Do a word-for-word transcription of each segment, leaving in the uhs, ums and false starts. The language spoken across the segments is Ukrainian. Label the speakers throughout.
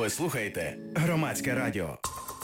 Speaker 1: Ви слухаєте Громадське радіо.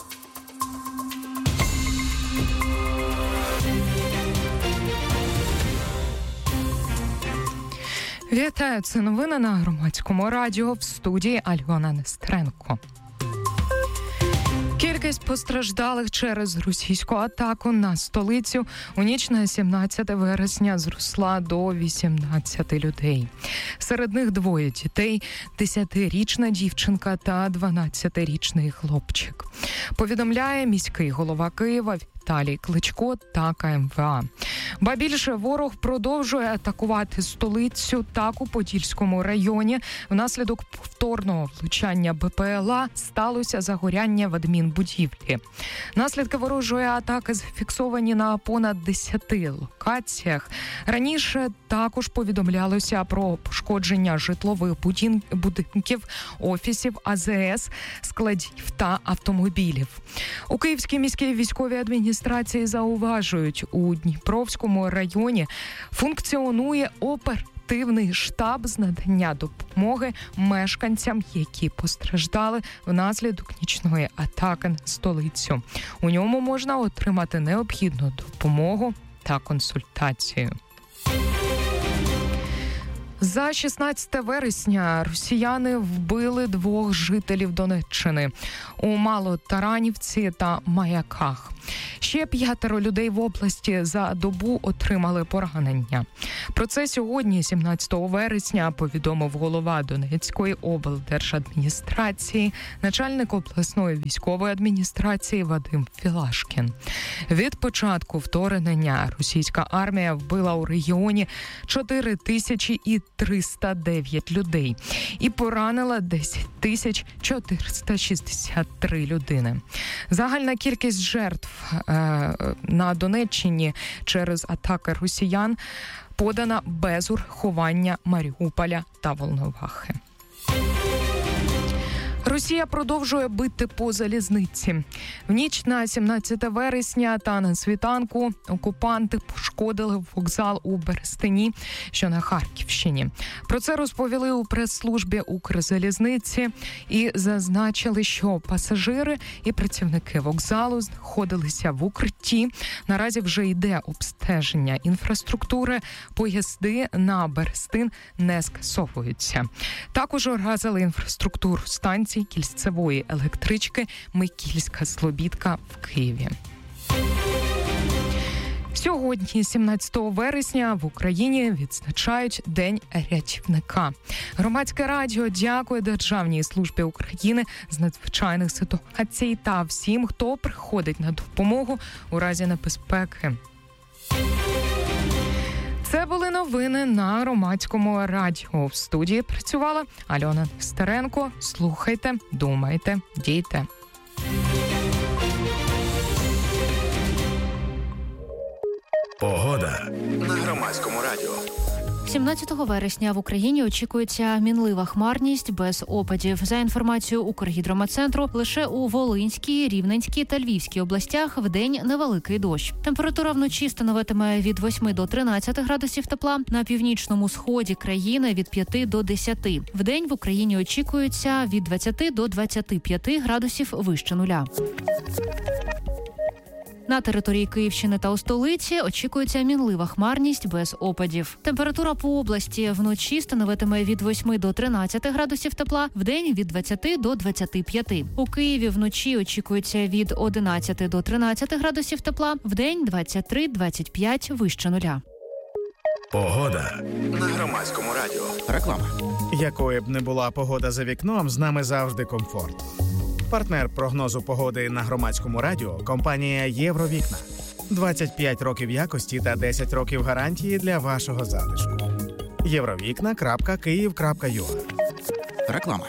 Speaker 2: Вітаю, це новини на Громадському радіо, в студії Альона Нестеренко. Кількість постраждалих через російську атаку на столицю у ніч на сімнадцяте вересня зросла до вісімнадцяти людей. Серед них двоє дітей – десятирічна дівчинка та дванадцятирічний хлопчик. Повідомляє міський голова Києва Віталій Кличко та Ка Ем Ве А. Ба більше, ворог продовжує атакувати столицю. Так, у Подільському районі внаслідок повторного влучання Бе Пе Ел А сталося загоряння в адмінбудівлі. Наслідки ворожої атаки зафіксовані на понад десяти локаціях. Раніше також повідомлялося про пошкодження житлових будинків, офісів, А Зе Ес, складів та автомобілів. У Київській міській військовій адміністрації зауважують, у Дніпровському районі функціонує оперативний штаб з надання допомоги мешканцям, які постраждали внаслідок нічної атаки на столицю. У ньому можна отримати необхідну допомогу та консультацію. За шістнадцяте вересня росіяни вбили двох жителів Донеччини у Малотаранівці та Маяках. Ще п'ятеро людей в області за добу отримали поранення. Про це сьогодні, сімнадцятого вересня, повідомив голова Донецької облдержадміністрації, начальник обласної військової адміністрації Вадим Філашкін. Від початку вторгнення російська армія вбила у регіоні чотири тисячі триста дев'ять людей і поранила десять тисяч чотириста шістдесят три людини. Загальна кількість жертв е, на Донеччині через атаки росіян подана без урахування Маріуполя та Волновахи. Росія продовжує бити по залізниці. В ніч на сімнадцяте вересня та на світанку окупанти пошкодили вокзал у Берестині, що на Харківщині. Про це розповіли у прес-службі Укрзалізниці і зазначили, що пасажири і працівники вокзалу знаходилися в укритті. Наразі вже йде обстеження інфраструктури. Поїзди на Берестин не скасовуються. Також уразили інфраструктуру станції кільцевої електрички Микільська-Слобідка в Києві. Сьогодні, сімнадцятого вересня, в Україні відзначають День рятівника. Громадське радіо дякує Державній службі України з надзвичайних ситуацій та всім, хто приходить на допомогу у разі небезпеки. Це були новини на Громадському радіо. В студії працювала Альона Нестеренко. Слухайте, думайте, дійте.
Speaker 1: Погода на Громадському радіо.
Speaker 3: сімнадцятого вересня в Україні очікується мінлива хмарність без опадів. За інформацією Укргідрометцентру, лише у Волинській, Рівненській та Львівській областях вдень невеликий дощ. Температура вночі становитиме від восьми до тринадцяти градусів тепла, на північному сході країни від п'яти до десяти. Вдень в Україні очікується від двадцяти до двадцяти п'яти градусів вище нуля. На території Київщини та у столиці очікується мінлива хмарність без опадів. Температура по області вночі становитиме від восьми до тринадцяти градусів тепла, вдень від двадцяти до двадцяти п'яти. У Києві вночі очікується від одинадцяти до тринадцяти градусів тепла, вдень двадцять три - двадцять п'ять вище нуля.
Speaker 1: Погода на Громадському радіо.
Speaker 4: Реклама. Якою б не була погода за вікном, з нами завжди комфорт. Партнер прогнозу погоди на Громадському радіо – компанія «Євровікна». двадцять п'ять років якості та десять років гарантії для вашого затишку. євровікна крапка київ крапка ю а. Реклама.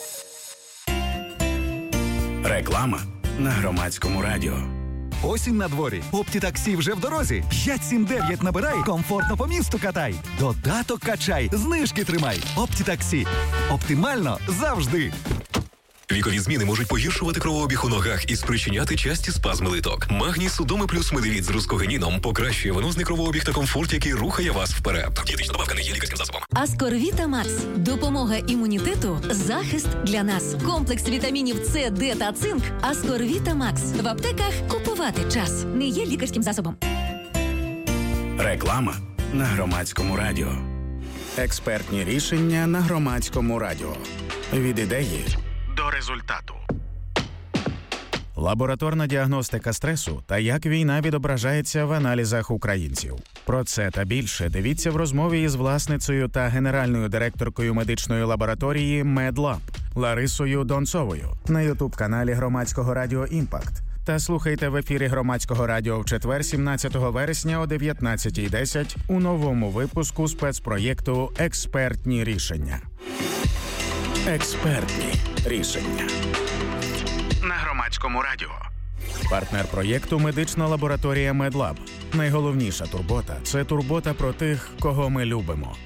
Speaker 1: Реклама на Громадському радіо.
Speaker 5: Осінь на дворі. Оптітаксі вже в дорозі. п'ять сім дев'ять набирай, комфортно по місту катай. Додаток качай, знижки тримай. Оптітаксі. Оптимально завжди.
Speaker 6: Вікові зміни можуть погіршувати кровообіг у ногах і спричиняти часті спазми литок. Магній Судоми плюс медивіт з рускогеніном покращує венозний кровообіг та комфорт, який рухає вас вперед. Дієтична добавка не є лікарським засобом.
Speaker 7: Аскорвіта Макс. Допомога імунітету. Захист для нас. Комплекс вітамінів С, Д та цинк. Аскорвіта Макс. В аптеках купувати час. Не є лікарським засобом.
Speaker 1: Реклама на Громадському радіо.
Speaker 4: Експертні рішення на Громадському радіо. Від ідеї до результату. Лабораторна діагностика стресу та як війна відображається в аналізах українців. Про це та більше дивіться в розмові із власницею та генеральною директоркою медичної лабораторії «Медлаб» Ларисою Донцовою на ютуб-каналі Громадського радіо «Імпакт». Та слухайте в ефірі Громадського радіо в четвер, сімнадцятого вересня о дев'ятнадцятій десять у новому випуску спецпроєкту «Експертні рішення». Експертні рішення. На Громадському радіо. Партнер проєкту – медична лабораторія «Медлаб». Найголовніша турбота – це турбота про тих, кого ми любимо.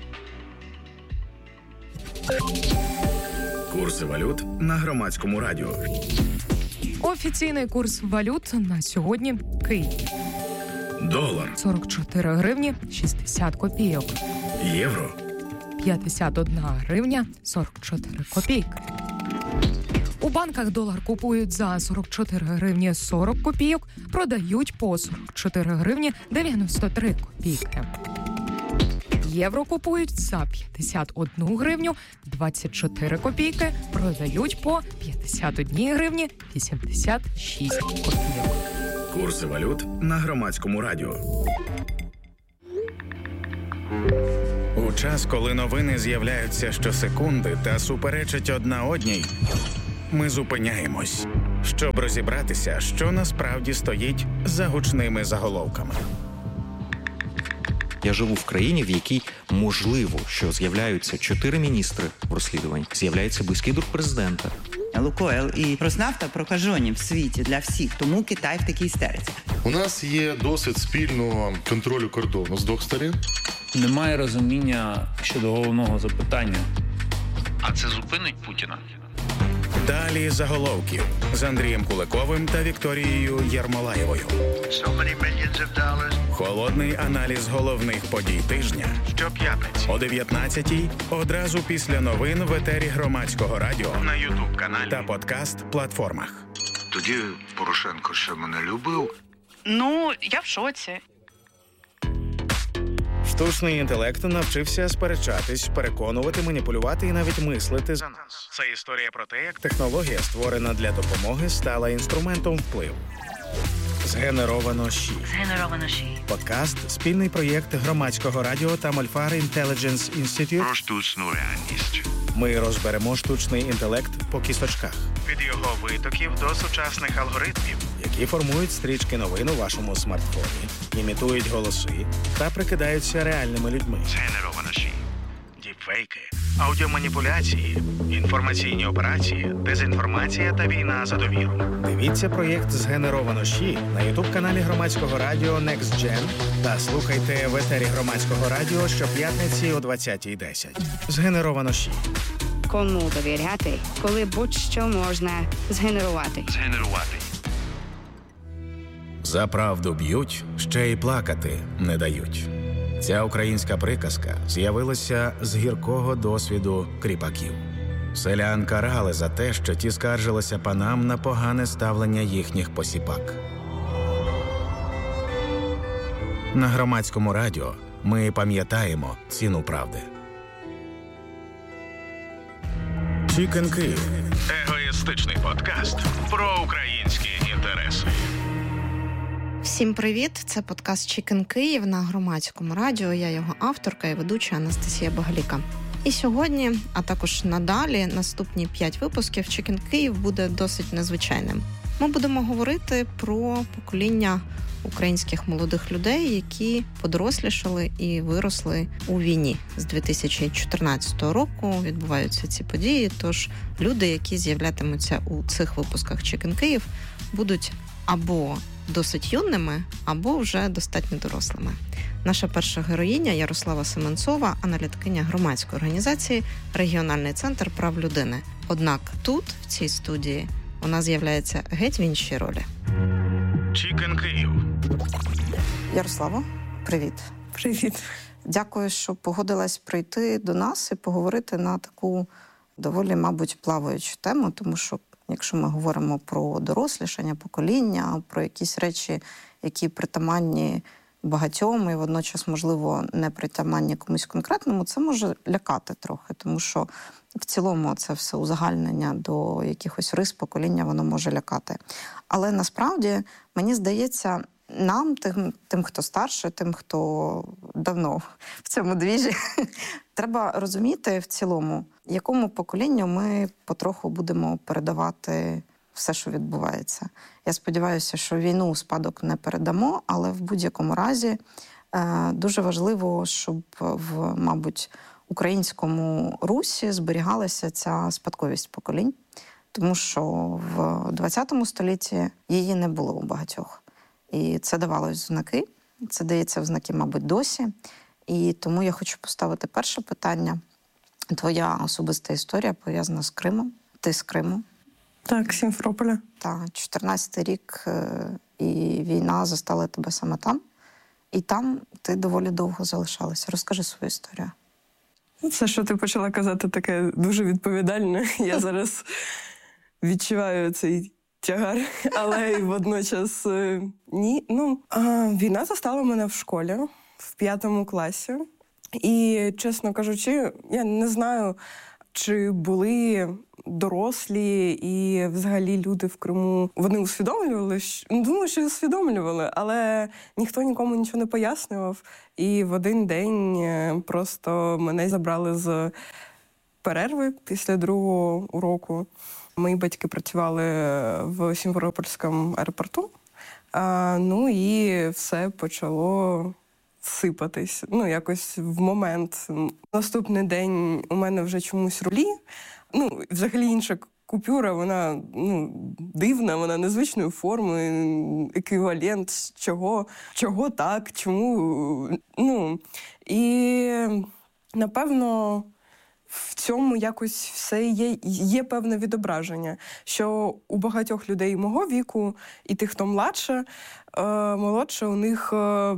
Speaker 1: Курси валют на Громадському радіо.
Speaker 2: Офіційний курс валют на сьогодні – Київ.
Speaker 1: Долар.
Speaker 2: сорок чотири гривні шістдесят копійок.
Speaker 1: Євро.
Speaker 2: п'ятдесят одна гривня сорок чотири копійки. У банках долар купують за сорок чотири гривні сорок копійок, продають по сорок чотири гривні дев'яносто три копійки. Євро купують за п'ятдесят одну гривню двадцять чотири копійки, продають по п'ятдесят одну гривні вісімдесят шість копійок.
Speaker 1: Курси валют на Громадському радіо.
Speaker 4: У час, коли новини з'являються щосекунди та суперечать одна одній, ми зупиняємось, щоб розібратися, що насправді стоїть за гучними заголовками.
Speaker 8: Я живу в країні, в якій можливо, що з'являються чотири міністри в розслідуванні, з'являється близький друг президента.
Speaker 9: Лукойл і Роснафта прокажені в світі для всіх, тому Китай в такій істериці.
Speaker 10: У нас є досвід спільного контролю кордону з двох сторін.
Speaker 11: Немає розуміння щодо головного запитання.
Speaker 12: А це зупинить Путіна?
Speaker 4: Далі заголовків з Андрієм Куликовим та Вікторією Єрмолаєвою. Холодний аналіз головних подій тижня щоп'ятниці о дев'ятнадцятій, одразу після новин в етері Громадського радіо на ютуб-каналі та подкаст-платформах.
Speaker 13: Тоді Порошенко ще мене любив.
Speaker 14: Ну, я в шоці.
Speaker 4: Штучний інтелект навчився сперечатись, переконувати, маніпулювати і навіть мислити за нас. Це історія про те, як технологія, створена для допомоги, стала інструментом впливу. Згенеровано ЩІ.
Speaker 14: Згенеровано ЩІ.
Speaker 4: Подкаст – спільний проєкт Громадського радіо та Мольфар Intelligence Institute.
Speaker 13: Про штучну реальність.
Speaker 4: Ми розберемо штучний інтелект по кісточках. Від його витоків до сучасних алгоритмів, які формують стрічки новин у вашому смартфоні, імітують голоси та прикидаються реальними людьми.
Speaker 13: Згенеровано ЩІ.
Speaker 4: Діпфейки, аудіоманіпуляції, інформаційні операції, дезінформація та війна за довіру. Дивіться проєкт «Згенеровано ЩІ» на ютуб-каналі Громадського радіо Next Gen та слухайте в етері Громадського радіо щоп'ятниці о двадцятій десять. «Згенеровано ЩІ».
Speaker 15: Кому довіряти, коли будь-що можна згенерувати.
Speaker 13: Згенерувати.
Speaker 4: За правду б'ють, ще й плакати не дають. Ця українська приказка з'явилася з гіркого досвіду кріпаків. Селян карали за те, що ті скаржилися панам на погане ставлення їхніх посіпак. На Громадському радіо ми пам'ятаємо ціну правди. Chicken Київ. Егоїстичний подкаст про українські інтереси.
Speaker 16: Всім привіт! Це подкаст Chicken Київ на Громадському радіо. Я його авторка і ведуча Анастасія Багаліка. І сьогодні, а також надалі, наступні п'ять випусків Chicken Київ буде досить незвичайним. Ми будемо говорити про покоління українських молодих людей, які подорослішали і виросли у війні. З дві тисячі чотирнадцятого року відбуваються ці події, тож люди, які з'являтимуться у цих випусках Chicken Київ, будуть або досить юними або вже достатньо дорослими. Наша перша героїня Ярослава Семенцова, аналітикиня громадської організації «Регіональний центр прав людини». Однак тут, в цій студії, вона з'являється геть в іншій ролі.
Speaker 1: Чікен Київ.
Speaker 17: Ярославо, привіт.
Speaker 18: Привіт.
Speaker 17: Дякую, що погодилась прийти до нас і поговорити на таку доволі, мабуть, плаваючу тему, тому що якщо ми говоримо про дорослішання покоління, про якісь речі, які притаманні багатьом і водночас, можливо, не притаманні комусь конкретному, це може лякати трохи, тому що в цілому це все узагальнення до якихось рис покоління, воно може лякати. Але насправді, мені здається, нам, тим, тим, хто старше, тим, хто давно в цьому двіжі, треба розуміти в цілому, якому поколінню ми потроху будемо передавати все, що відбувається. Я сподіваюся, що війну у спадок не передамо, але в будь-якому разі е, дуже важливо, щоб в, мабуть, українському русі зберігалася ця спадковість поколінь, тому що в ХХ столітті її не було у багатьох. І це давалось в знаки, це дається в знаки, мабуть, досі. І тому я хочу поставити перше питання. Твоя особиста історія пов'язана з Кримом. Ти з Криму.
Speaker 18: Так, Сімферополя.
Speaker 17: Так, чотирнадцятий рік, і війна застала тебе саме там. І там ти доволі довго залишалася. Розкажи свою історію.
Speaker 18: Все, що ти почала казати, таке дуже відповідальне. Я зараз відчуваю цей тягар, але й водночас ні. Ну, а, війна застала мене в школі, в п'ятому класі. І, чесно кажучи, я не знаю, чи були дорослі і взагалі люди в Криму, вони усвідомлювали, що, думаю, що усвідомлювали, але ніхто нікому нічого не пояснював. І в один день просто мене забрали з перерви після другого уроку. Мої батьки працювали в Сімферопольському аеропорту, а, ну і все почало сипатись. Ну, якось в момент. Наступний день у мене вже чомусь рублі. Ну, взагалі інша купюра, вона ну, дивна, вона незвичної форми, еквівалент чого, чого так, чому. Ну, і, напевно, в цьому якось все є, є певне відображення, що у багатьох людей мого віку і тих, хто младше, е, молодше, у них е,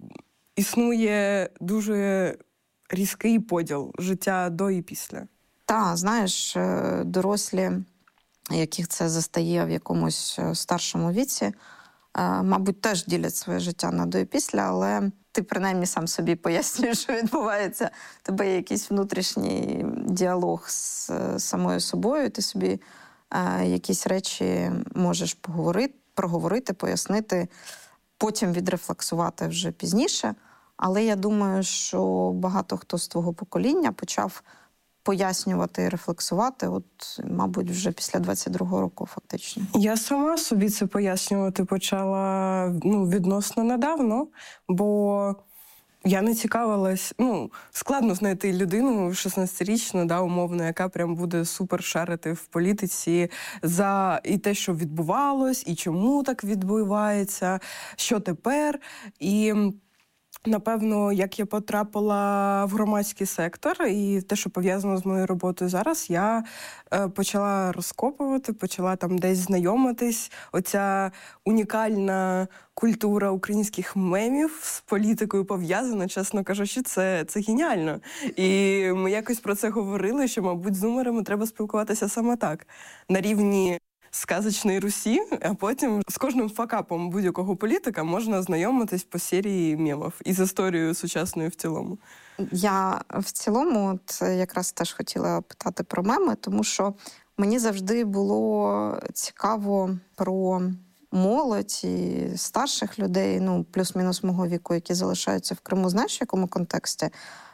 Speaker 18: існує дуже різкий поділ життя до і після.
Speaker 17: Так, знаєш, дорослі, яких це застає в якомусь старшому віці, мабуть, теж ділять своє життя на до і після, але ти принаймні сам собі пояснюєш, що відбувається. У тебе є якийсь внутрішній діалог з самою собою, ти собі якісь речі можеш поговорити, проговорити, пояснити, потім відрефлексувати вже пізніше. Але я думаю, що багато хто з твого покоління почав пояснювати і рефлексувати, от, мабуть, вже після двадцять другого року фактично.
Speaker 18: Я сама собі це пояснювати почала ну, відносно недавно, бо я не цікавилась, ну, складно знайти людину шістнадцятирічну, да, умовно, яка прям буде супер шарити в політиці за і те, що відбувалось, і чому так відбувається, що тепер. І напевно, як я потрапила в громадський сектор і те, що пов'язано з моєю роботою зараз, я е, почала розкопувати, почала там десь знайомитись. Оця унікальна культура українських мемів з політикою пов'язана, чесно кажучи, це, це геніально. І ми якось про це говорили, що, мабуть, з зумерами треба спілкуватися саме так. На рівні сказочної Русі, а потім з кожним факапом будь-якого політика можна знайомитись по серії мемів і з історією сучасною в цілому.
Speaker 17: Я в цілому от якраз теж хотіла питати про меми, тому що мені завжди було цікаво про молодь і старших людей, ну, плюс-мінус мого віку, які залишаються в Криму. Знаєш, в якому контексті?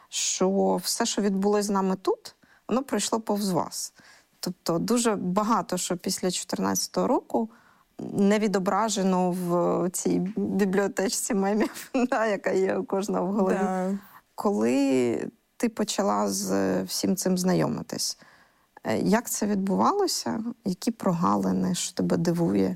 Speaker 17: Що все, що відбулося з нами тут, воно пройшло повз вас. Тобто дуже багато, що після чотирнадцятого року не відображено в цій бібліотечці мемів, да, яка є у кожного в голові.
Speaker 18: Да.
Speaker 17: Коли ти почала з всім цим знайомитись, як це відбувалося? Які прогалини, що тебе дивує?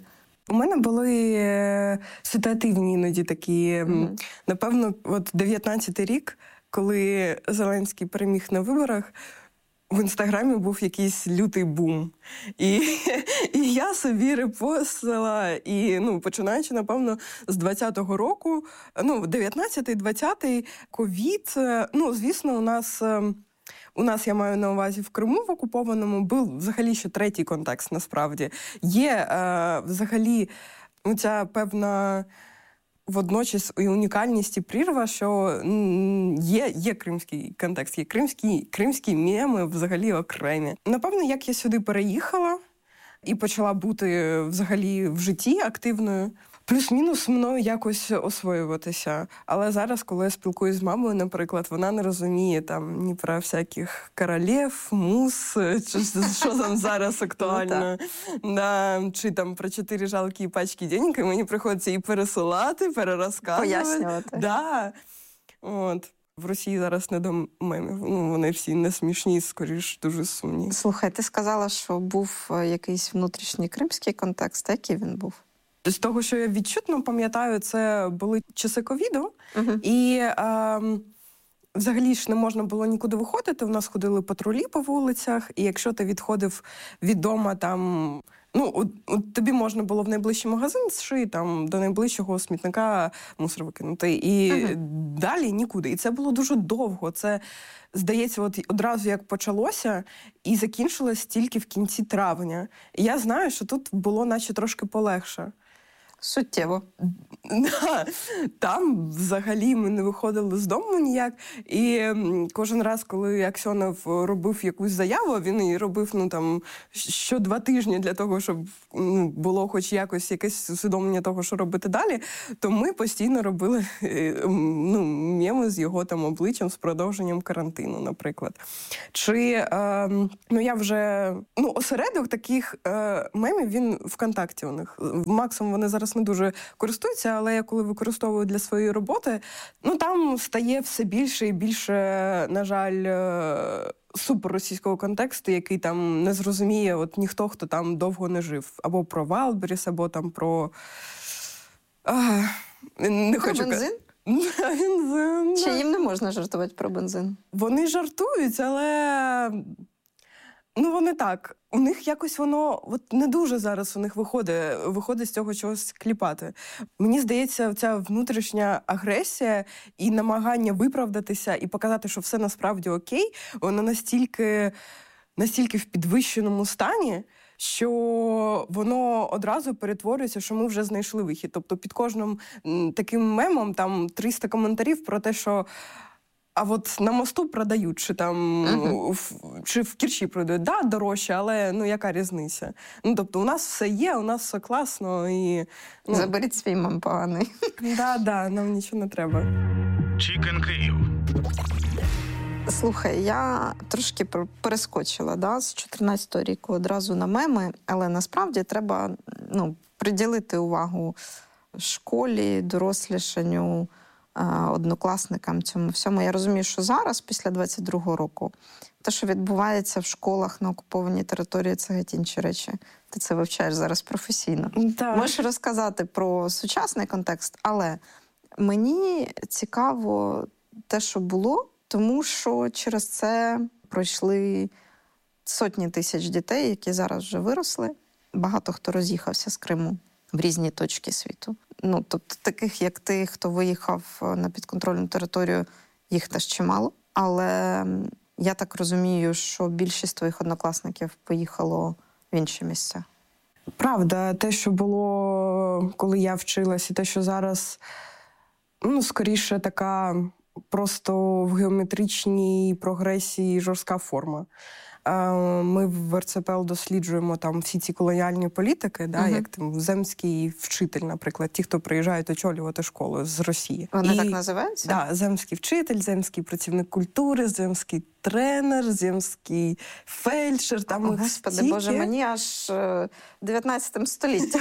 Speaker 18: У мене були е, ситуативні іноді такі, mm-hmm. напевно, от дев'ятнадцятий рік, коли Зеленський переміг на виборах, в Інстаграмі був якийсь лютий бум. І, і я собі репостила, і, ну, починаючи, напевно, з двадцятого року, ну, дев'ятнадцятий, двадцятий, ковід, ну, звісно, у нас... У нас, я маю на увазі, в Криму в окупованому був взагалі ще третій контекст, насправді. Є е, взагалі ця певна водночас і унікальність і прірва, що є, є кримський контекст, є кримські, кримські меми взагалі окремі. Напевно, як я сюди переїхала і почала бути взагалі в житті активною, плюс-мінус мною якось освоюватися. Але зараз, коли я спілкуюсь з мамою, наприклад, вона не розуміє там ні про всяких королів, мус, чи що там зараз актуально, да, чи там про чотири жалкі пачки денег, і мені приходиться і пересилати, перерозказувати.
Speaker 16: Пояснювати.
Speaker 18: Да. От. В Росії зараз не до мемів. Ну, вони всі не смішні, скоріш дуже сумні.
Speaker 16: Слухай, ти сказала, що був якийсь внутрішній кримський контекст. Який він був?
Speaker 18: З того, що я відчутно пам'ятаю, це були часи ковіду, uh-huh. і е, взагалі ж не можна було нікуди виходити. У нас ходили патрулі по вулицях, і якщо ти відходив від дому, там, ну, от, от тобі можна було в найближчий магазин зшити, там, до найближчого смітника мусор викинути, і uh-huh. далі нікуди. І це було дуже довго. Це, здається, от одразу як почалося, і закінчилось тільки в кінці травня. І я знаю, що тут було наче трошки полегше.
Speaker 16: Суттєво.
Speaker 18: Да. Там взагалі ми не виходили з дому ніяк. І кожен раз, коли Аксьонов робив якусь заяву, він її робив, ну, там, що два тижні для того, щоб, ну, було хоч якось якесь усвідомлення того, що робити далі, то ми постійно робили, ну, меми з його там обличчям, з продовженням карантину, наприклад. Чи, е, ну, я вже, ну, осередок таких е, мемів, він ВКонтакті у них. Максимум вони зараз не дуже користуються, але я коли використовую для своєї роботи, ну, там стає все більше і більше, на жаль, суперросійського контексту, який там не зрозуміє от ніхто, хто там довго не жив. Або про Вайлдберріс, або там про... А, не
Speaker 16: про
Speaker 18: хочу...
Speaker 16: бензин?
Speaker 18: Бензин.
Speaker 16: Чи їм не можна жартувати про бензин?
Speaker 18: Вони жартують, але... Ну, вони так. У них якось воно от не дуже зараз у них виходить, виходить з цього чогось кліпати. Мені здається, ця внутрішня агресія і намагання виправдатися і показати, що все насправді окей, воно настільки, настільки в підвищеному стані, що воно одразу перетворюється, що ми вже знайшли вихід. Тобто під кожним таким мемом там триста коментарів про те, що а от на мосту продають, чи там, uh-huh. в, чи в Керчі продають. Да, дорожче, але, ну, яка різниця? Ну, тобто, у нас все є, у нас все класно, і... Ну...
Speaker 16: Заберіть свій мем поганий.
Speaker 18: Да, да, нам нічого не треба.
Speaker 1: Чікен Київ.
Speaker 16: Слухай, я трошки перескочила, да, з чотирнадцятого року одразу на меми, але насправді треба, ну, приділити увагу школі, дорослішанню, однокласникам, цьому всьому. Я розумію, що зараз, після двадцять другого року, те, що відбувається в школах на окупованій території, це геть інші речі. Ти це вивчаєш зараз професійно.
Speaker 18: Так.
Speaker 16: Можеш розказати про сучасний контекст, але мені цікаво те, що було, тому що через це пройшли сотні тисяч дітей, які зараз вже виросли. Багато хто роз'їхався з Криму в різні точки світу. Ну, тобто таких, як ти, хто виїхав на підконтрольну територію, їх теж чимало. Але я так розумію, що більшість твоїх однокласників поїхало в інші місця.
Speaker 18: Правда, те, що було, коли я вчилась, і те, що зараз, ну, скоріше така просто в геометричній прогресії жорстка форма. Ми в ер це пе ел досліджуємо там всі ці колоніальні політики, да, uh-huh. як там земський вчитель, наприклад, ті, хто приїжджають очолювати школу з Росії.
Speaker 16: Вони
Speaker 18: І,
Speaker 16: так називаються?
Speaker 18: Да, земський вчитель, земський працівник культури, земський тренер, земський фельдшер. Там
Speaker 16: О, Господи,
Speaker 18: стільки.
Speaker 16: Боже, мені аж дев'ятнадцятим століттям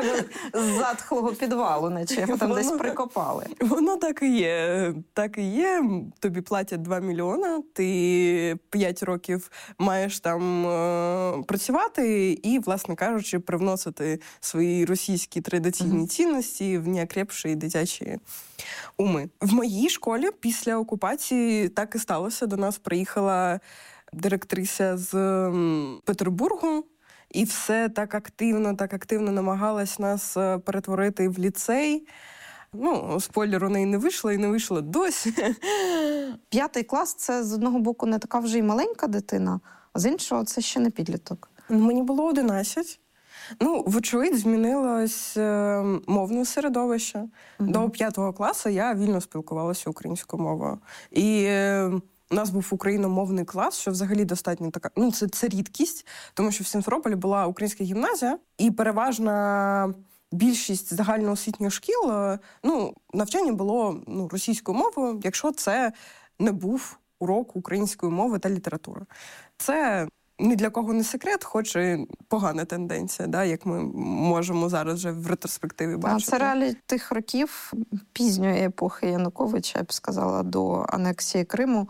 Speaker 16: з затхлого підвалу, наче його там десь прикопали.
Speaker 18: Воно так і є. Так і є. Тобі платять два мільйона, ти п'ять років маєш там е- працювати і, власне кажучи, привносити свої російські традиційні mm-hmm. цінності в неокрепші дитячі уми. В моїй школі після окупації так і сталося. До нас приїхала директриса з Петербургу, і все так активно, так активно намагалась нас перетворити в ліцей. Ну, спойлер, у неї не вийшло і не вийшло досі.
Speaker 16: П'ятий клас – це, з одного боку, не така вже й маленька дитина, а з іншого – це ще не підліток.
Speaker 18: Мені було одинадцять. Ну, вочевидь, змінилось е, мовне середовище. Mm-hmm. До п'ятого класу я вільно спілкувалася українською мовою. І е, у нас був україномовний клас, що взагалі достатньо така... Ну, це, це рідкість, тому що в Сімферополі була українська гімназія, і переважна більшість загальноосвітніх шкіл, е, ну, навчання було ну, російською мовою, якщо це не був урок української мови та літератури. Це... Ні для кого не секрет, хоч і погана тенденція, да, як ми можемо зараз вже в ретроспективі бачити.
Speaker 16: А це реалії тих років пізньої епохи Януковича, я б сказала, до анексії Криму.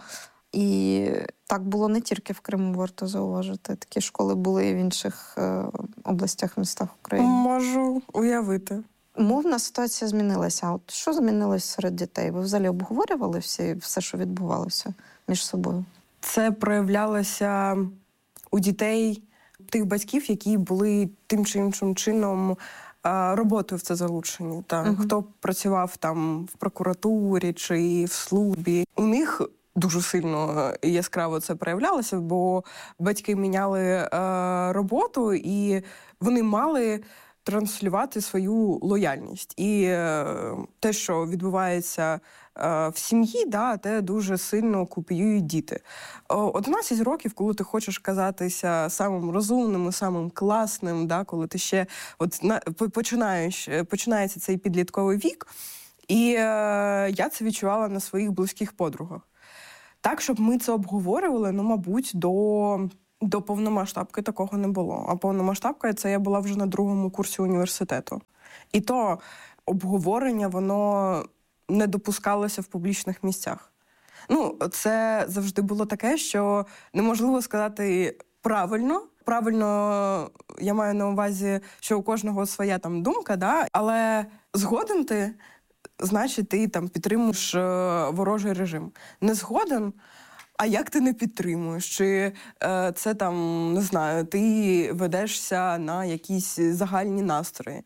Speaker 16: І так було не тільки в Криму, варто зауважити. Такі школи були і в інших е, областях, містах України.
Speaker 18: Можу уявити.
Speaker 16: Мовна ситуація змінилася. А от що змінилось серед дітей? Ви взагалі обговорювали всі, все, що відбувалося між собою?
Speaker 18: Це проявлялося у дітей тих батьків, які були тим чи іншим чином роботою в це залучені. Та, uh-huh. Хто працював там в прокуратурі чи в службі. У них дуже сильно яскраво це проявлялося, бо батьки міняли е, роботу, і вони мали транслювати свою лояльність. І е, те, що відбувається е, в сім'ї, да, те дуже сильно копіюють діти. одинадцять років, коли ти хочеш казатися самим розумним, самим класним, да, коли ти ще от, на, починаєш, починається цей підлітковий вік, і е, я це відчувала на своїх близьких подругах. Так, щоб ми це обговорювали, ну, мабуть, до... До повномасштабки такого не було. А повномасштабка – це я була вже на другому курсі університету. І то обговорення, воно не допускалося в публічних місцях. Ну, це завжди було таке, що неможливо сказати правильно. Правильно, я маю на увазі, що у кожного своя там думка, да? Але згоден ти, значить, ти там підтримуєш ворожий режим. Не згоден – а як ти не підтримуєш? Чи е, це там, не знаю, ти ведешся на якісь загальні настрої?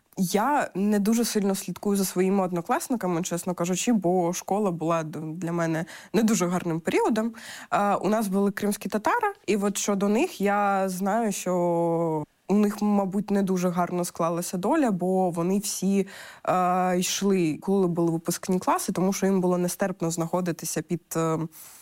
Speaker 18: Я не дуже сильно слідкую за своїми однокласниками, чесно кажучи, бо школа була для мене не дуже гарним періодом. Е, у нас були кримські татари, і от щодо них я знаю, що у них, мабуть, не дуже гарно склалася доля, бо вони всі е, йшли, коли були випускні класи, тому що їм було нестерпно знаходитися під... Е,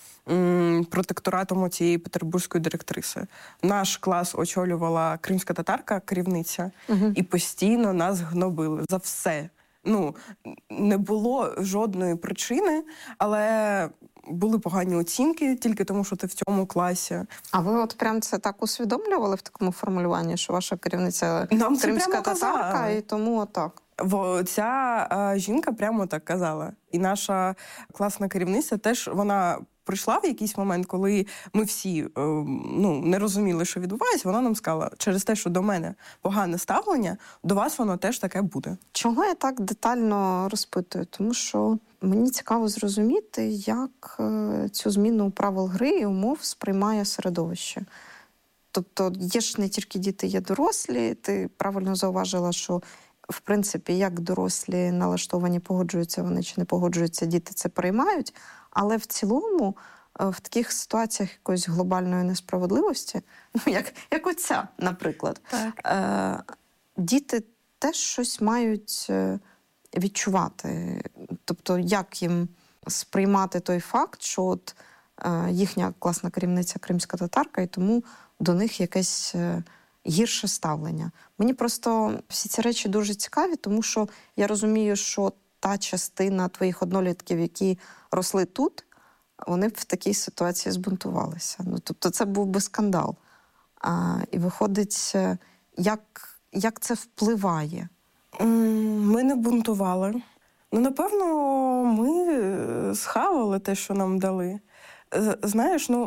Speaker 18: протекторатом цієї петербурзької директриси. Наш клас очолювала кримська татарка, керівниця, угу. і постійно нас гнобили за все. Ну, не було жодної причини, але були погані оцінки тільки тому, що ти в цьому класі.
Speaker 16: А ви от прям це так усвідомлювали в такому формулюванні, що ваша керівниця
Speaker 18: Нам
Speaker 16: кримська татарка, і тому отак?
Speaker 18: Ця а, жінка прямо так казала. І наша класна керівниця теж, вона прийшла в якийсь момент, коли ми всі ну, не розуміли, що відбувається, вона нам сказала, через те, що до мене погане ставлення, до вас воно теж таке буде.
Speaker 16: Чого я так детально розпитую? Тому що мені цікаво зрозуміти, як цю зміну правил гри і умов сприймає середовище. Тобто є ж не тільки діти, є дорослі. Ти правильно зауважила, що в принципі, як дорослі налаштовані, погоджуються вони чи не погоджуються, діти це приймають. Але в цілому, в таких ситуаціях якоїсь глобальної несправедливості, ну, як, як оця, наприклад, е, діти теж щось мають відчувати. Тобто, як їм сприймати той факт, що от, е, їхня класна керівниця кримська татарка, і тому до них якесь е, гірше ставлення. Мені просто всі ці речі дуже цікаві, тому що я розумію, що та частина твоїх однолітків, які росли тут,
Speaker 17: вони б в такій ситуації збунтувалися. Ну, тобто це був би скандал. А, і виходить, як, як це впливає?
Speaker 18: Ми не бунтували. Ну, напевно, ми схавали те, що нам дали. Знаєш, ну,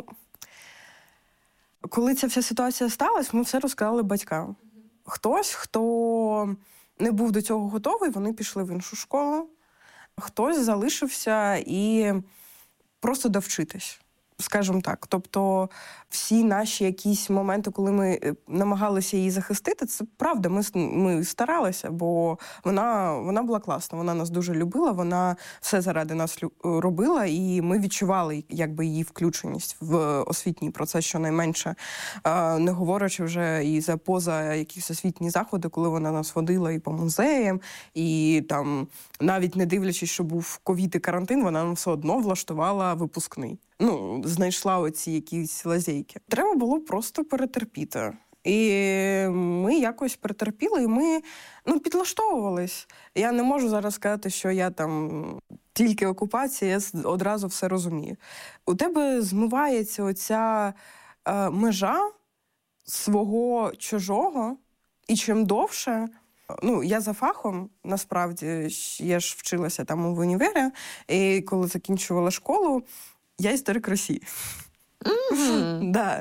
Speaker 18: коли ця вся ситуація сталася, ми все розказали батькам. Хтось, хто не був до цього готовий, вони пішли в іншу школу. Хтось залишився і просто довчитись, скажімо так. Тобто всі наші якісь моменти, коли ми намагалися її захистити, це правда, ми, ми старалися, бо вона, вона була класна, вона нас дуже любила, вона все заради нас робила, і ми відчували якби її включеність в освітній процес щонайменше, не говорячи вже і за поза якісь освітні заходи, коли вона нас водила і по музеям, і там навіть не дивлячись, що був ковід і карантин, вона нам все одно влаштувала випускний. Ну, знайшла оці якісь лазейки. Треба було просто перетерпіти. І ми якось перетерпіли, і ми, ну, підлаштовувались. Я не можу зараз сказати, що я там тільки окупація, я одразу все розумію. У тебе змивається оця е, межа свого чужого, і чим довше, ну, я за фахом, насправді, я ж вчилася там в універі, і коли закінчувала школу, я історик Росії. Mm-hmm. Да.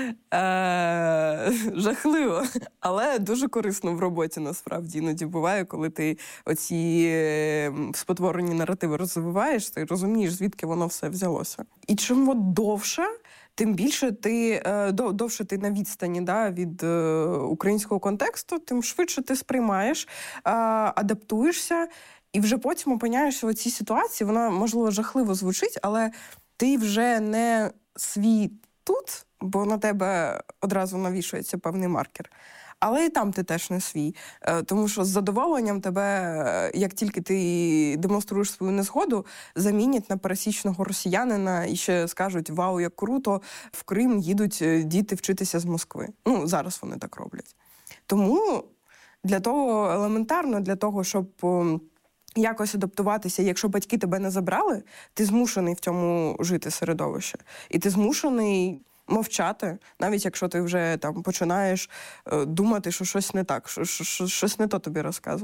Speaker 18: Е, жахливо, але дуже корисно в роботі, насправді. Іноді буває, коли ти оці спотворені наративи розвиваєш, ти розумієш, звідки воно все взялося. І чим от довше, тим більше ти, довше ти на відстані, да, від українського контексту, тим швидше ти сприймаєш, адаптуєшся, і вже потім опиняєшся в цій ситуації. Вона, можливо, жахливо звучить, але ти вже не свій тут, бо на тебе одразу навішується певний маркер. Але і там ти теж не свій. Тому що з задоволенням тебе, як тільки ти демонструєш свою незгоду, замінять на пересічного росіянина і ще скажуть: вау, як круто, в Крим їдуть діти вчитися з Москви. Ну, зараз вони так роблять. Тому для того, елементарно, для того, щоб якось адаптуватися, якщо батьки тебе не забрали, ти змушений в цьому жити середовище. І ти змушений мовчати, навіть якщо ти вже там починаєш е, думати, що щось не так, що, що, що щось не то тобі розказує.